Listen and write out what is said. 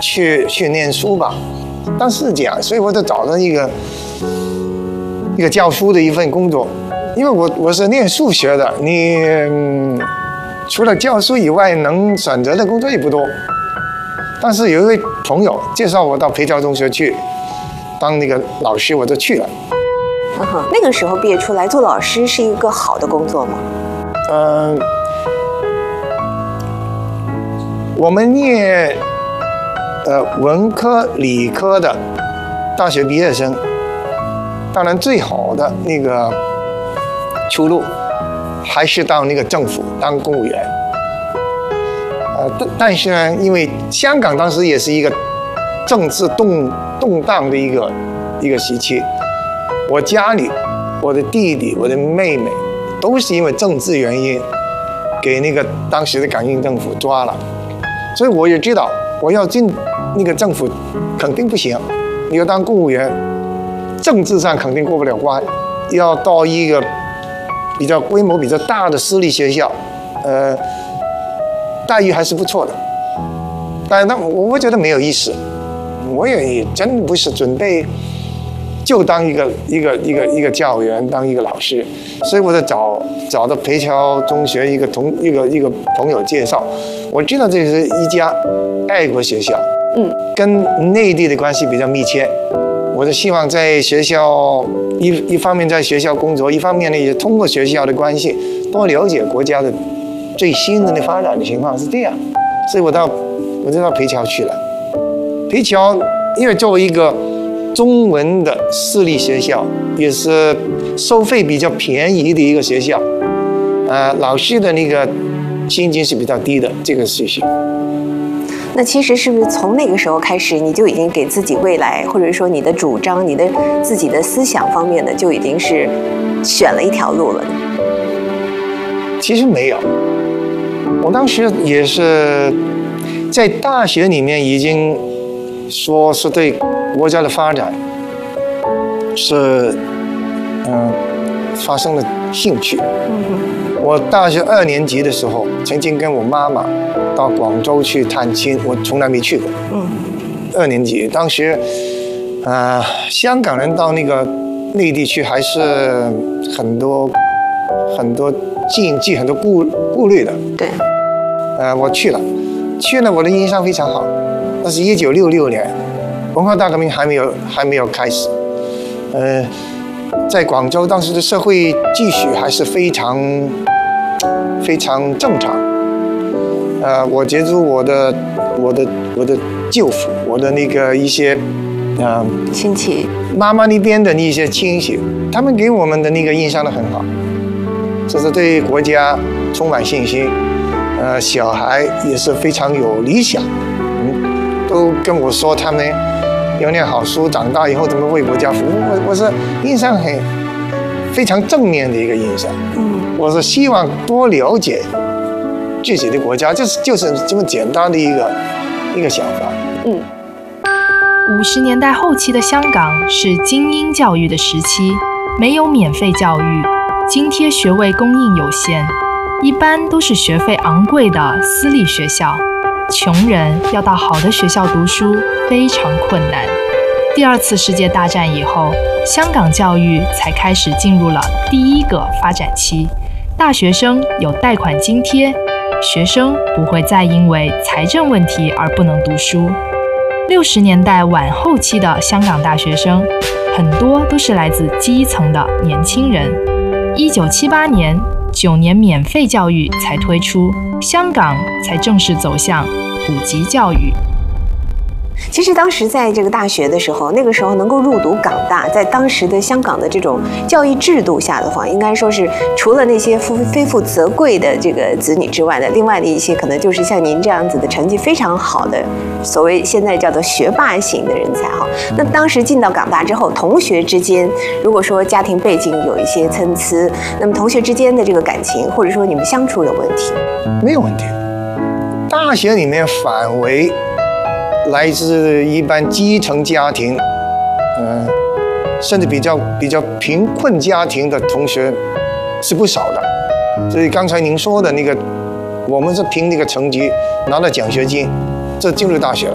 去念书吧。当时是这样，所以我就找了一个教书的一份工作，因为我是念数学的，除了教书以外，能选择的工作也不多。但是有一位朋友介绍我到培侨中学去当那个老师，我就去了。 那个时候毕业出来做老师是一个好的工作吗？ 我们念文科、理科的大学毕业生，当然最好的那个出路还是到那个政府当公务员。但是呢，因为香港当时也是一个政治动荡的一个时期，我家里、我的弟弟、我的妹妹都是因为政治原因给那个当时的港英政府抓了，所以我也知道我要进那个政府肯定不行，你要当公务员，政治上肯定过不了关，要到一个比较规模比较大的私立学校，待遇还是不错的，但那我觉得没有意思，我也真不是准备就当一个教员，当一个老师，所以我就找到培侨中学一个朋友介绍，我知道这是一家爱国学校，跟内地的关系比较密切，我就希望在学校一方面在学校工作，一方面呢也通过学校的关系多了解国家的最新的那发展的情况是这样，所以我就到培侨去了。培侨因为作为一个中文的私立学校，也是收费比较便宜的一个学校，老师的那个薪金是比较低的，这个事情。 那其实是不是从那个时候开始，你就已经给自己未来，或者说你的主张、你的自己的思想方面的，就已经是选了一条路了呢？ 其实没有，我当时也是在大学里面已经说是对国家的发展是发生了兴趣。我大学2年级的时候，曾经跟我妈妈到广州去探亲，我从来没去过。2年级，当时香港人到那个内地去还是很多禁忌、很多顾虑的。对。我去了，我的印象非常好。那是1966年，文化大革命还没有开始。在广州当时的社会秩序还是非常正常。我接触我的舅父，我的那个一些亲戚， 妈妈那边的那些亲戚，他们给我们的那个印象都很好，就是对国家充满信心。小孩也是非常有理想，都跟我说他们要念好书，长大以后怎么为国家服务。我是印象非常正面的一个印象。我是希望多了解自己的国家，就是这么简单的一个想法。 50年代后期的香港是精英教育的时期，没有免费教育，津贴学位供应有限，一般都是学费昂贵的私立学校，穷人要到好的学校读书非常困难。第2次世界大战以后，香港教育才开始进入了第一个发展期，大学生有贷款津贴，学生不会再因为财政问题而不能读书。60年代晚后期的香港大学生，很多都是来自基层的年轻人。1978年，9年免费教育才推出，香港才正式走向普及教育。 其实当时在这个大学的时候，那个时候能够入读港大，在当时的香港的这种教育制度下的话，应该说是除了那些非富则贵的这个子女之外的，另外的一些可能就是像您这样子的成绩非常好的，所谓现在叫做学霸型的人才哈。那当时进到港大之后，同学之间如果说家庭背景有一些参差，那么同学之间的这个感情或者说你们相处有问题？ 没有问题。大学里面反为来自一般基层家庭，甚至比较贫困家庭的同学是不少的。所以刚才您说的那个，我们是凭那个成绩拿到奖学金，这进入大学了。